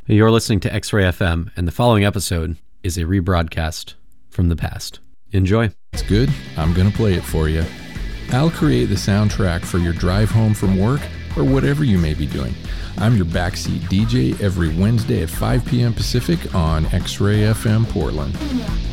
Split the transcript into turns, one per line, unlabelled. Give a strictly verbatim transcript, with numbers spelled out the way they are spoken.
You're listening to X-Ray F M, and the following episode is a rebroadcast from the past. Enjoy.
It's good. I'm going to play it for you. I'll create the soundtrack for your drive home from work or whatever you may be doing. I'm your backseat D J every Wednesday at five p.m. Pacific on X-Ray F M Portland.